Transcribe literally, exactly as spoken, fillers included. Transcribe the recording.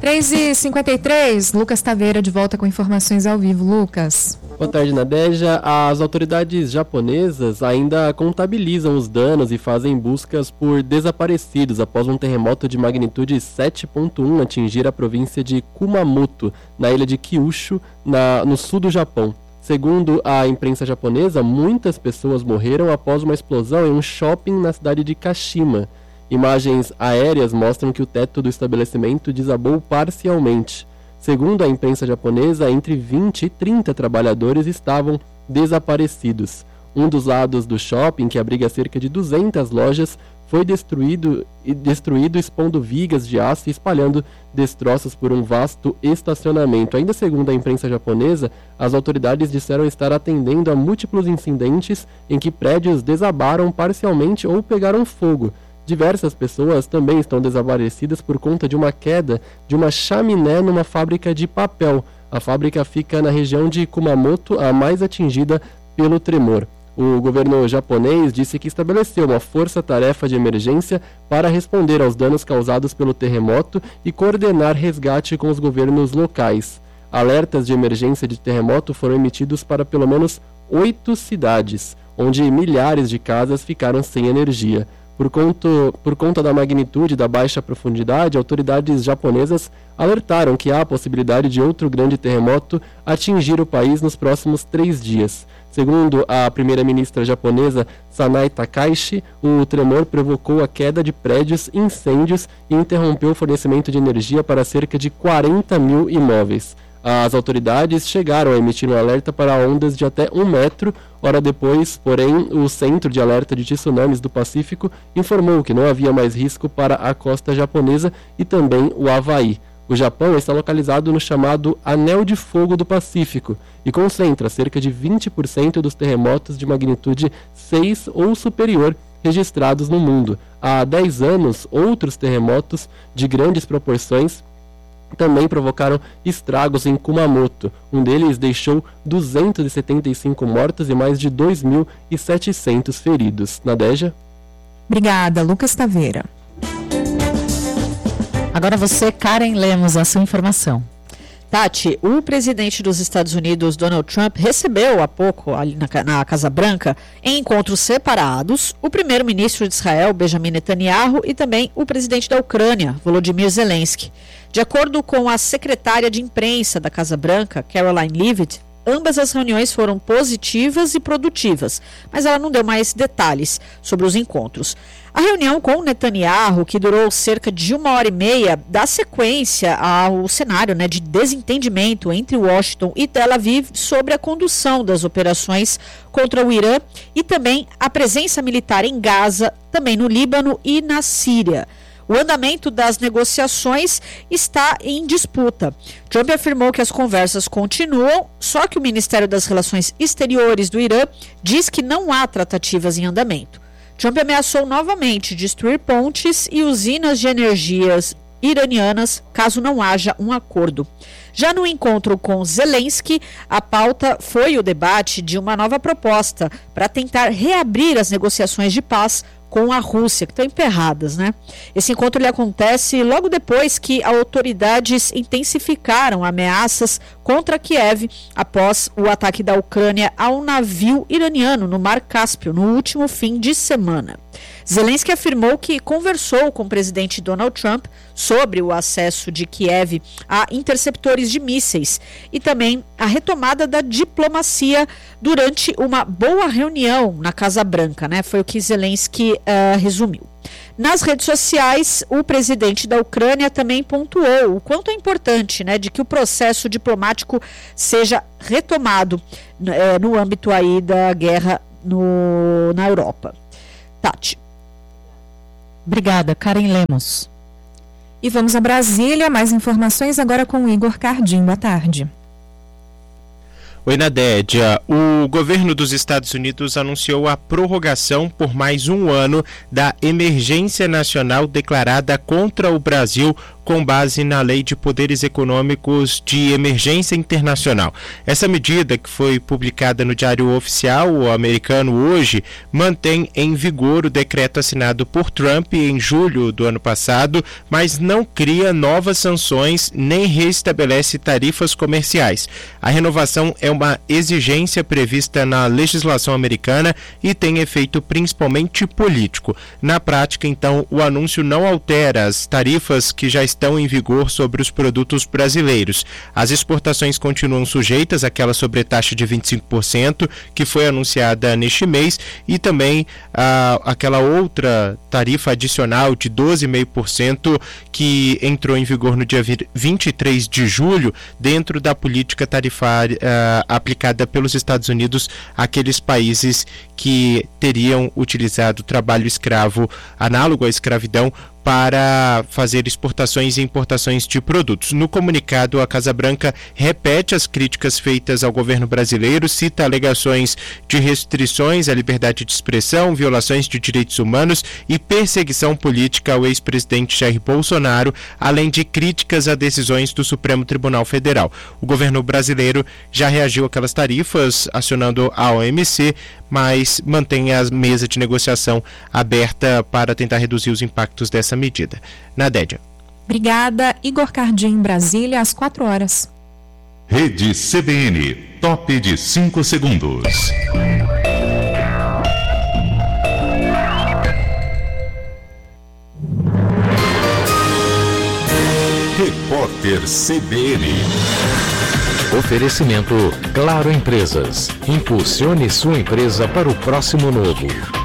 três e cinquenta e três, Lucas Taveira de volta com informações ao vivo. Lucas. Boa tarde, Nadeja. As autoridades japonesas ainda contabilizam os danos e fazem buscas por desaparecidos após um terremoto de magnitude sete ponto um atingir a província de Kumamoto, na ilha de Kyushu, na, no sul do Japão. Segundo a imprensa japonesa, muitas pessoas morreram após uma explosão em um shopping na cidade de Kashima. Imagens aéreas mostram que o teto do estabelecimento desabou parcialmente. Segundo a imprensa japonesa, entre vinte e trinta trabalhadores estavam desaparecidos. Um dos lados do shopping, que abriga cerca de duzentas lojas, foi destruído, destruído expondo vigas de aço e espalhando destroços por um vasto estacionamento. Ainda segundo a imprensa japonesa, as autoridades disseram estar atendendo a múltiplos incidentes em que prédios desabaram parcialmente ou pegaram fogo. Diversas pessoas também estão desaparecidas por conta de uma queda de uma chaminé numa fábrica de papel. A fábrica fica na região de Kumamoto, a mais atingida pelo tremor. O governo japonês disse que estabeleceu uma força-tarefa de emergência para responder aos danos causados pelo terremoto e coordenar resgate com os governos locais. Alertas de emergência de terremoto foram emitidos para pelo menos oito cidades, onde milhares de casas ficaram sem energia. Por conta, por conta da magnitude da baixa profundidade, autoridades japonesas alertaram que há a possibilidade de outro grande terremoto atingir o país nos próximos três dias. Segundo a primeira-ministra japonesa Sanai Takaichi, o tremor provocou a queda de prédios, incêndios e interrompeu o fornecimento de energia para cerca de quarenta mil imóveis. As autoridades chegaram a emitir um alerta para ondas de até um metro. Hora depois, porém, o Centro de Alerta de Tsunamis do Pacífico informou que não havia mais risco para a costa japonesa e também o Havaí. O Japão está localizado no chamado Anel de Fogo do Pacífico e concentra cerca de vinte por cento dos terremotos de magnitude seis ou superior registrados no mundo. Há dez anos, outros terremotos de grandes proporções também provocaram estragos em Kumamoto. Um deles deixou duzentos e setenta e cinco mortos e mais de dois mil e setecentos feridos. Nadeja? Obrigada, Lucas Taveira. Agora você, Karen Lemos, a sua informação. Tati, o presidente dos Estados Unidos, Donald Trump, recebeu há pouco, ali na, na Casa Branca, em encontros separados, o primeiro-ministro de Israel, Benjamin Netanyahu, e também o presidente da Ucrânia, Volodymyr Zelensky. De acordo com a secretária de imprensa da Casa Branca, Caroline Leavitt, ambas as reuniões foram positivas e produtivas, mas ela não deu mais detalhes sobre os encontros. A reunião com Netanyahu, que durou cerca de uma hora e meia, dá sequência ao cenário, né, de desentendimento entre Washington e Tel Aviv sobre a condução das operações contra o Irã e também a presença militar em Gaza, também no Líbano e na Síria. O andamento das negociações está em disputa. Trump afirmou que as conversas continuam, só que o Ministério das Relações Exteriores do Irã diz que não há tratativas em andamento. Trump ameaçou novamente destruir pontes e usinas de energias iranianas caso não haja um acordo. Já no encontro com Zelensky, a pauta foi o debate de uma nova proposta para tentar reabrir as negociações de paz com a Rússia, que estão emperradas, né? Esse encontro ele acontece logo depois que autoridades intensificaram ameaças contra Kiev após o ataque da Ucrânia a um navio iraniano no Mar Cáspio no último fim de semana. Zelensky afirmou que conversou com o presidente Donald Trump sobre o acesso de Kiev a interceptores de mísseis e também a retomada da diplomacia durante uma boa reunião na Casa Branca, né? Foi o que Zelensky uh, resumiu. Nas redes sociais, o presidente da Ucrânia também pontuou o quanto é importante, né, de que o processo diplomático seja retomado eh, no âmbito aí da guerra no, na Europa. Tati. Obrigada, Karen Lemos. E vamos a Brasília, mais informações agora com o Igor Cardim. Boa tarde. Oi, Nadédia. O governo dos Estados Unidos anunciou a prorrogação por mais um ano da emergência nacional declarada contra o Brasil com base na Lei de Poderes Econômicos de Emergência Internacional. Essa medida, que foi publicada no Diário Oficial americano hoje, mantém em vigor o decreto assinado por Trump em julho do ano passado, mas não cria novas sanções nem reestabelece tarifas comerciais. A renovação é uma exigência prevista na legislação americana e tem efeito principalmente político. Na prática, então, o anúncio não altera as tarifas que já estão em vigor sobre os produtos brasileiros. As exportações continuam sujeitas àquela sobretaxa de vinte e cinco por cento que foi anunciada neste mês e também ah, aquela outra tarifa adicional de doze vírgula cinco por cento que entrou em vigor no dia vinte e três de julho dentro da política tarifária ah, aplicada pelos Estados Unidos àqueles países que teriam utilizado trabalho escravo análogo à escravidão para fazer exportações e importações de produtos. No comunicado, a Casa Branca repete as críticas feitas ao governo brasileiro, cita alegações de restrições à liberdade de expressão, violações de direitos humanos e perseguição política ao ex-presidente Jair Bolsonaro, além de críticas a decisões do Supremo Tribunal Federal. O governo brasileiro já reagiu àquelas tarifas, acionando a O M C, mas mantém a mesa de negociação aberta para tentar reduzir os impactos dessa medida. Nadédia. Obrigada. Igor Cardim, em Brasília, às quatro horas. Rede C B N, top de cinco segundos. Repórter C B N. Oferecimento Claro Empresas. Impulsione sua empresa para o próximo novo.